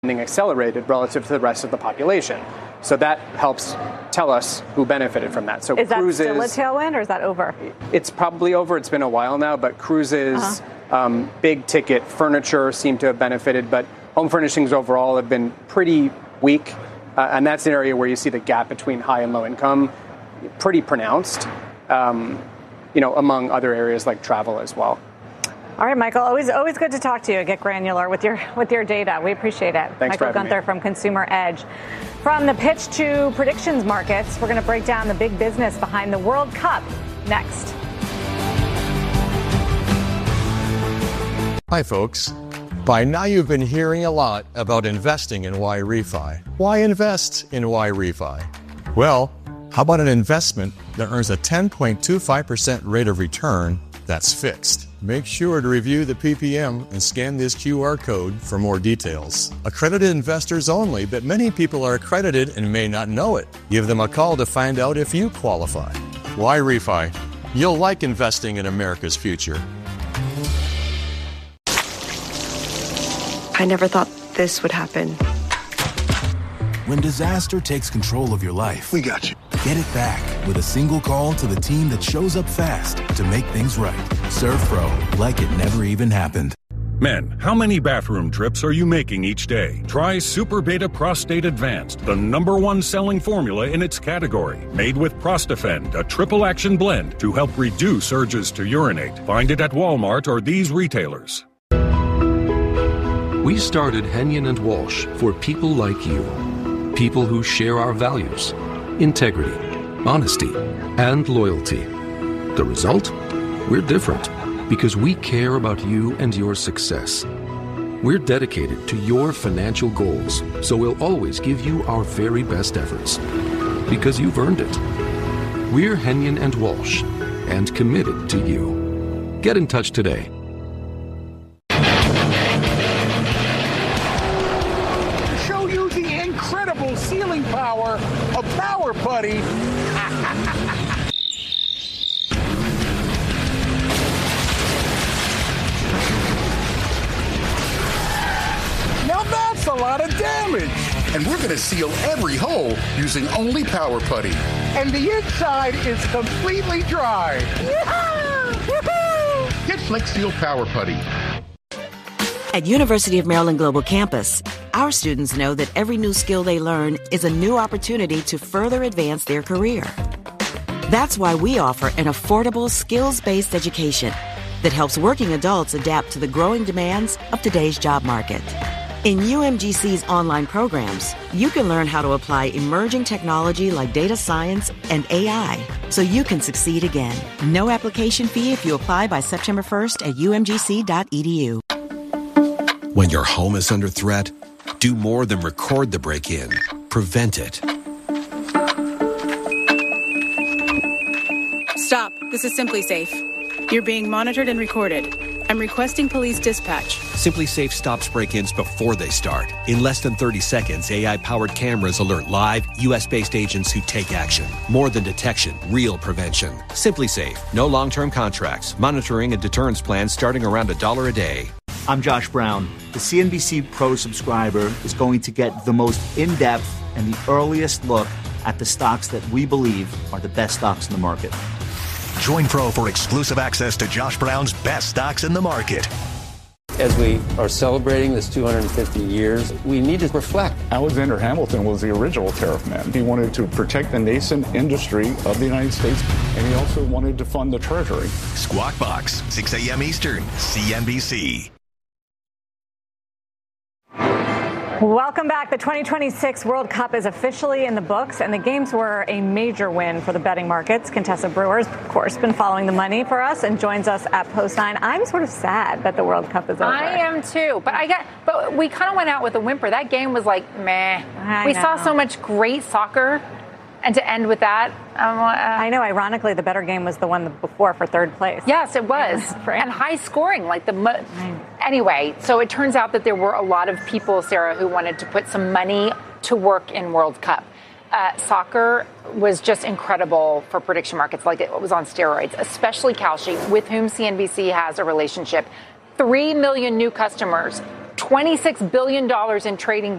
accelerated relative to the rest of the population. So that helps tell us who benefited from that. So is that cruises, still a tailwind, or is that over? It's probably over. It's been a while now, but cruises, big ticket furniture seem to have benefited, but home furnishings overall have been pretty weak. And that's an area where you see the gap between high and low income pretty pronounced, among other areas like travel as well. All right, Michael, always good to talk to you. Get granular with your data. We appreciate it. Thanks Michael Gunther from Consumer Edge. From the pitch to predictions markets, we're going to break down the big business behind the World Cup next. Hi, folks. By now you've been hearing a lot about investing in YRefi. Why invest in YRefi? Well, how about an investment that earns a 10.25% rate of return that's fixed? Make sure to review the PPM and scan this QR code for more details. Accredited investors only, but many people are accredited and may not know it. Give them a call to find out if you qualify. YRefi. You'll like investing in America's future. I never thought this would happen. When disaster takes control of your life, we got you. Get it back with a single call to the team that shows up fast to make things right. ServPro, like it never even happened. Men, how many bathroom trips are you making each day? Try Super Beta Prostate Advanced, the #1 selling formula in its category. Made with Prostafend, a triple action blend to help reduce urges to urinate. Find it at Walmart or these retailers. We started Henyon and Walsh for people like you. People who share our values. Integrity, honesty, and loyalty. The result? We're different because we care about you and your success. We're dedicated to your financial goals, so we'll always give you our very best efforts because you've earned it. We're Henyon and Walsh and committed to you. Get in touch today. Ceiling power, a Power Putty. Now that's a lot of damage. And we're going to seal every hole using only Power Putty. And the inside is completely dry. Get Flex Seal Power Putty. At University of Maryland Global Campus, our students know that every new skill they learn is a new opportunity to further advance their career. That's why we offer an affordable, skills-based education that helps working adults adapt to the growing demands of today's job market. In UMGC's online programs, you can learn how to apply emerging technology like data science and AI so you can succeed again. No application fee if you apply by September 1st at umgc.edu. When your home is under threat, do more than record the break-in. Prevent it. Stop. This is Simply Safe. You're being monitored and recorded. I'm requesting police dispatch. Simply Safe stops break-ins before they start. In less than 30 seconds, AI-powered cameras alert live, U.S.-based agents who take action. More than detection, real prevention. Simply Safe. No long-term contracts. Monitoring and deterrence plans starting around $1 a day. I'm Josh Brown. The CNBC Pro subscriber is going to get the most in-depth and the earliest look at the stocks that we believe are the best stocks in the market. Join Pro for exclusive access to Josh Brown's best stocks in the market. As we are celebrating this 250 years, we need to reflect. Alexander Hamilton was the original tariff man. He wanted to protect the nascent industry of the United States, and he also wanted to fund the Treasury. Squawk Box, 6 a.m. Eastern, CNBC. Welcome back. The 2026 World Cup is officially in the books, and the games were a major win for the betting markets. Contessa Brewer's, of course, been following the money for us and joins us at Post 9. I'm sort of sad that the World Cup is over. I am too, but we kind of went out with a whimper. That game was like meh. We saw so much great soccer, and to end with that, I know. Ironically, the better game was the one before for third place. Yes, it was, and high scoring. Anyway, so it turns out that there were a lot of people, Sarah, who wanted to put some money to work in World Cup. Soccer was just incredible for prediction markets, like it was on steroids, especially Kalshi, with whom CNBC has a relationship. 3 million new customers, $26 billion in trading